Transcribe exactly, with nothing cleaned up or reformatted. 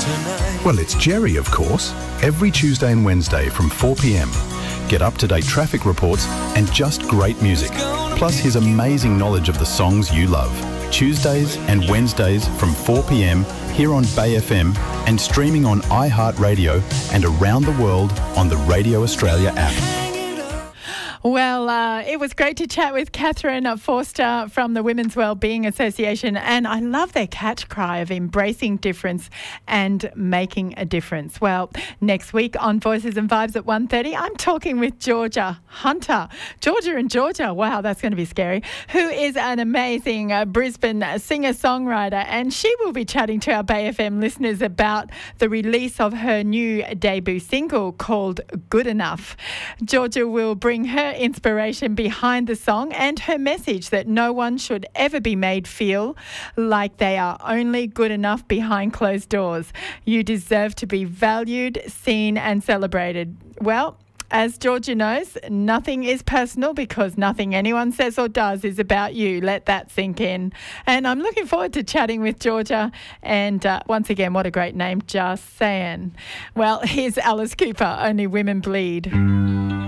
Well, it's Jerry, of course. Every Tuesday and Wednesday from four p m. Get up-to-date traffic reports and just great music. Plus his amazing knowledge of the songs you love. Tuesdays and Wednesdays from four p m here on Bay F M and streaming on iHeartRadio and around the world on the Radio Australia app. Well, uh, it was great to chat with Catherine Forster from the Women's Wellbeing Association, and I love their catch cry of embracing difference and making a difference. Well, next week on Voices and Vibes at one thirty, I'm talking with Georgia Hunter. Georgia and Georgia, wow, that's going to be scary, who is an amazing uh, Brisbane singer-songwriter, and she will be chatting to our Bay F M listeners about the release of her new debut single called Good Enough. Georgia will bring her inspiration behind the song and her message that no one should ever be made feel like they are only good enough behind closed doors. You deserve to be valued, seen and celebrated. Well, as Georgia knows, nothing is personal because nothing anyone says or does is about you. Let that sink in. And I'm looking forward to chatting with Georgia. And uh, once again, what a great name, just saying. Well, here's Alice Cooper, Only Women Bleed.